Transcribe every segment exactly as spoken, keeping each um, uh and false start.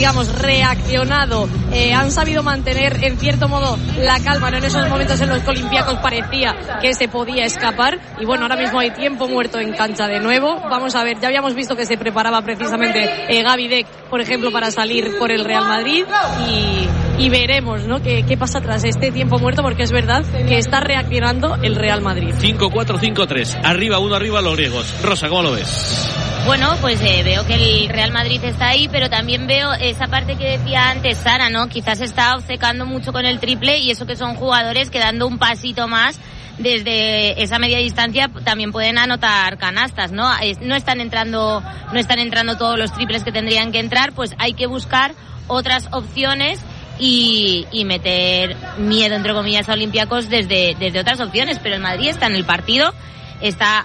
digamos, reaccionado, eh, han sabido mantener en cierto modo la calma, ¿no? En esos momentos en los que Olympiacos parecía que se podía escapar, y bueno, ahora mismo hay tiempo muerto en cancha de nuevo. Vamos a ver, ya habíamos visto que se preparaba precisamente eh, Gavi Deck, por ejemplo, para salir por el Real Madrid, y, y veremos, ¿no? ¿Qué, qué pasa tras este tiempo muerto? Porque es verdad que está reaccionando el Real Madrid. cinco cuatro cinco tres, arriba uno, arriba los griegos. Rosa, ¿cómo lo ves? Bueno, pues eh, veo que el Real Madrid está ahí, pero también veo esa parte que decía antes Sara, ¿no? Quizás está obcecando mucho con el triple, y eso que son jugadores que dando un pasito más desde esa media distancia también pueden anotar canastas, ¿no? No están entrando, no están entrando todos los triples que tendrían que entrar, pues hay que buscar otras opciones y, y meter miedo, entre comillas, a Olympiacos desde, desde otras opciones, pero el Madrid está en el partido, está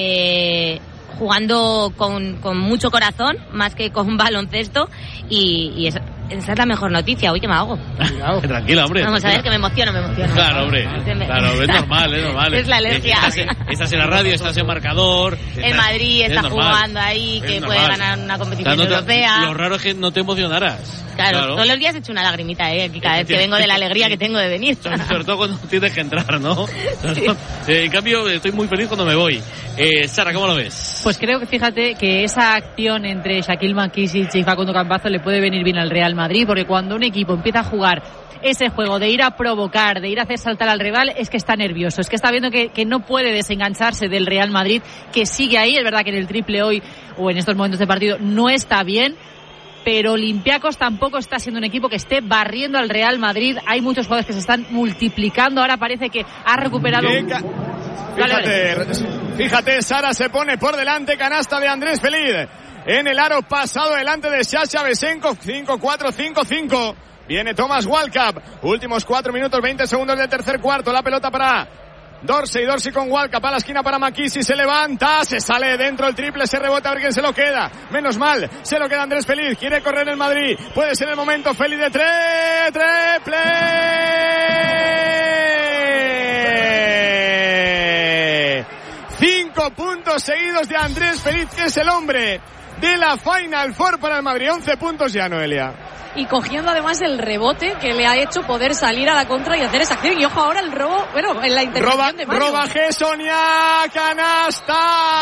eh, jugando con, con mucho corazón, más que con baloncesto, y, y es, esa es la mejor noticia. Uy, que me hago. Tranquila, hombre. Vamos tranquila. a ver, que me emociono, me emociono. Claro, hombre. Claro, es normal, es normal. Es la alergia. Estás en, estás en la radio, estás en marcador. El estás, Madrid está normal, jugando ahí, que puede ganar una competición o sea, no te, europea. Lo raro es que no te emocionaras. Claro, claro, todos los días he hecho una lagrimita, ¿eh? Aquí cada vez que vengo de la alegría que tengo de venir. Sobre todo cuando tienes que entrar, ¿no? Sí. Eh, en cambio, estoy muy feliz cuando me voy. Eh, Sara, ¿cómo lo ves? Pues creo que fíjate que esa acción entre Shaquille McKissic y Facundo Campazzo le puede venir bien al Real Madrid, porque cuando un equipo empieza a jugar ese juego de ir a provocar, de ir a hacer saltar al rival, es que está nervioso, es que está viendo que, que no puede desengancharse del Real Madrid, que sigue ahí. Es verdad que en el triple hoy, o en estos momentos de partido, no está bien, pero Olympiacos tampoco está siendo un equipo que esté barriendo al Real Madrid. Hay muchos jugadores que se están multiplicando. Ahora parece que ha recuperado... Ca- fíjate, fíjate, Sara se pone por delante, canasta de Andrés Feliz en el aro pasado delante de Sasha Besenko. Cinco cuatro cinco cinco. Viene Thomas Walkup. Últimos cuatro minutos veinte segundos del tercer cuarto. La pelota para Dorsey, Dorsey con Walkup a la esquina para McKissic, se levanta, se sale dentro el triple, se rebota, a ver quién se lo queda. Menos mal, se lo queda Andrés Feliz, quiere correr el Madrid, puede ser el momento. Feliz de tres, triple. Cinco puntos seguidos de Andrés Feliz, que es el hombre de la Final Four para el Madrid. Once puntos ya, Noelia. Y cogiendo además el rebote que le ha hecho poder salir a la contra y hacer esa acción. Y ojo ahora el robo, bueno, en la intervención roba, de Mario. Roba G, Sonia, canasta.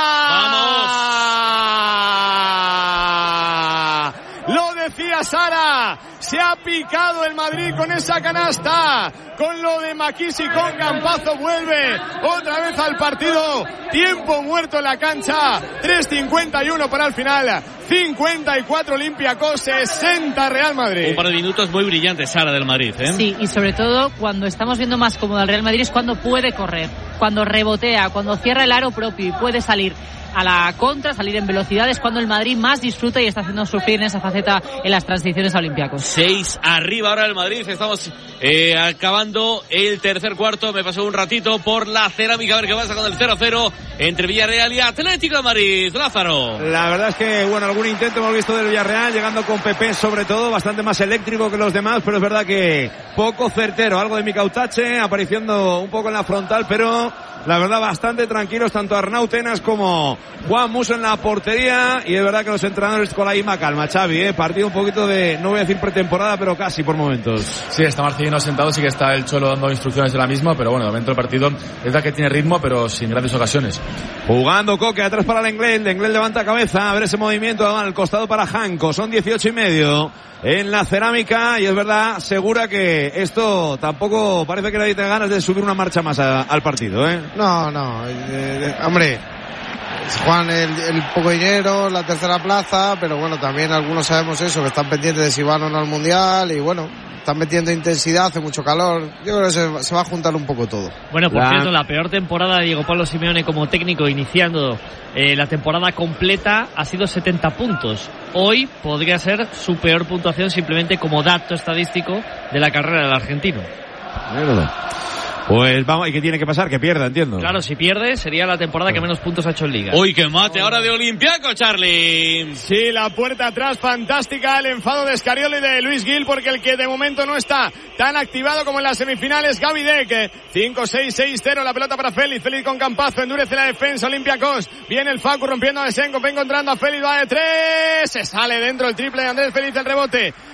¡Vamos! Lo decía Sara, se ha picado el Madrid con esa canasta, con lo de McKissic, con Campazzo, vuelve otra vez al partido. Tiempo muerto en la cancha, tres cincuenta y uno para el final, cincuenta y cuatro Olympiacos, sesenta Real Madrid. Un par de minutos muy brillantes, Sara, del Madrid, ¿eh? Sí, y sobre todo cuando estamos viendo más cómodo al Real Madrid es cuando puede correr, cuando rebotea, cuando cierra el aro propio y puede salir a la contra, salir en velocidad. Es cuando el Madrid más disfruta y está haciendo sufrir en esa faceta en las transiciones a Olympiacos. Seis arriba ahora el Madrid. Estamos eh, acabando el tercer cuarto. Me pasó un ratito por la cerámica a ver qué pasa con el cero cero entre Villarreal y Atlético de Madrid. Lázaro. La verdad es que, bueno, algún intento hemos visto del Villarreal, llegando con Pepe sobre todo, bastante más eléctrico que los demás, pero es verdad que poco certero. Algo de Micautache apareciendo un poco en la frontal, pero la verdad bastante tranquilos tanto Arnau Tenas como Juan Musso en la portería, y es verdad que los entrenadores con la misma calma. Xavi, eh, partido un poquito de, no voy a decir pretemporada, pero casi por momentos. Sí, está Marcelino sentado, sí que está el Cholo dando instrucciones de la misma, pero bueno, dentro del partido es verdad que tiene ritmo, pero sin grandes ocasiones. Jugando Coque, atrás para Lenglet, Lenglet levanta cabeza, a ver ese movimiento al costado para Janko, son dieciocho y medio en la cerámica, y es verdad, segura que esto tampoco parece que nadie tenga ganas de subir una marcha más a, al partido, ¿eh? No, no, eh, eh, hombre, Juan, el, el poco dinero, la tercera plaza, pero bueno, también algunos sabemos eso, que están pendientes de si van o no al Mundial, y bueno, están metiendo intensidad, hace mucho calor. Yo creo que se, se va a juntar un poco todo. Bueno, por la... cierto, la peor temporada de Diego Pablo Simeone como técnico iniciando eh, la temporada completa ha sido setenta puntos. Hoy podría ser su peor puntuación simplemente como dato estadístico de la carrera del argentino. Pues vamos, ¿y qué tiene que pasar? Que pierda, entiendo. Claro, si pierde sería la temporada que menos puntos ha hecho en Liga. Uy, qué mate ahora de Olympiacos, Charlie. Sí, la puerta atrás fantástica, el enfado de Escariolo y de Luis Gil, porque el que de momento no está tan activado como en las semifinales, Gaby Deck. cinco seis seis cero, la pelota para Félix, Félix con Campazo, endurece la defensa, Olympiacos. Viene el Facu rompiendo a Desenko, va encontrando a Félix, va de tres, se sale dentro el triple de Andrés Félix, el rebote